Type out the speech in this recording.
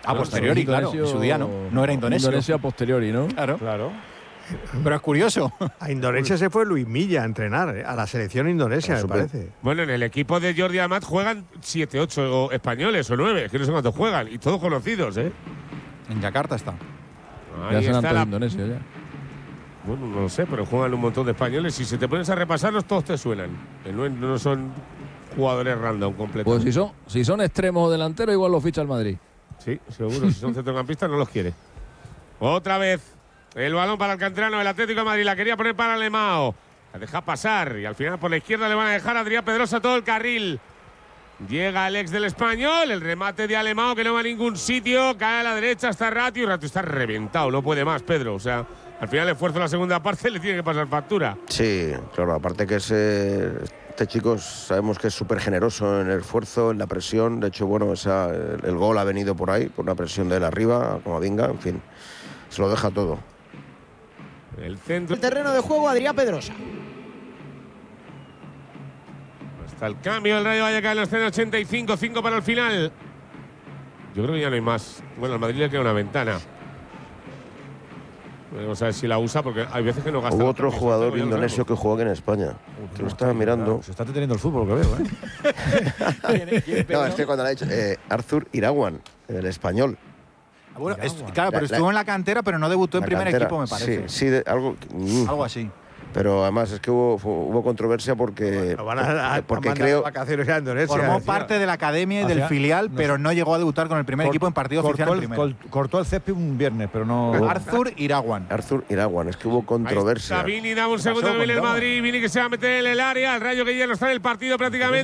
A posteriori, claro, en su día no era indonesio. Indonesia a posteriori, ¿no? Claro. Pero es curioso. A Indonesia se fue Luis Milla a entrenar, a la selección indonesia, me parece. Bueno, en el equipo de Jordi Amat juegan 7, 8 españoles o 9, que no sé cuántos juegan, y todos conocidos, ¿eh? En Yakarta está. Ahí ya está la… Indonesia, ya. Bueno, no lo sé, pero juegan un montón de españoles. Si se te pones a repasarlos, todos te suenan. Que no son jugadores random completos. Pues si son extremos o delanteros, igual los ficha el Madrid. Sí, seguro. Si son centrocampistas, no los quiere. Otra vez. El balón para el canterano del Atlético de Madrid. La quería poner para Alemão. La deja pasar. Y al final por la izquierda le van a dejar a Adrián Pedrosa todo el carril. Llega el ex del Español. El remate de Alemão que no va a ningún sitio. Cae a la derecha. Está Ratio. Ratio está reventado. No puede más, Pedro. O sea, al final el esfuerzo en la segunda parte le tiene que pasar factura. Sí, claro. Aparte que este chico sabemos que es súper generoso en el esfuerzo, en la presión. De hecho, bueno, el gol ha venido por ahí, por una presión de él arriba, como venga. En fin, se lo deja todo. El centro. El terreno de juego, Adrián Pedrosa. Hasta el cambio, el Rayo Vallecano está en 85, 5 para el final. Yo creo que ya no hay más. Bueno, al Madrid le queda una ventana. Vamos a ver si la usa, porque hay veces que no gasta. Hubo otro jugador indonesio que jugó aquí en España. Que lo estaba mirando. Se está deteniendo el fútbol, lo que veo, ¿eh? No, es que cuando lo ha dicho Arthur Irawan, el español. Bueno, claro, pero estuvo en la cantera, pero no debutó en primer equipo, me parece. Sí, algo así. Pero además es que hubo controversia porque, porque creo vacaciones a Indonesia. Formó parte de la academia y del filial, pero no llegó a debutar con el primer equipo en partido oficial en primera. Cortó el césped un viernes, pero no… Arthur Irawan. Arthur Irawan, es que hubo controversia. Vini, da un segundo, viene el Madrid. Vini que se va a meter en el área. El Rayo que ya no está en el partido prácticamente.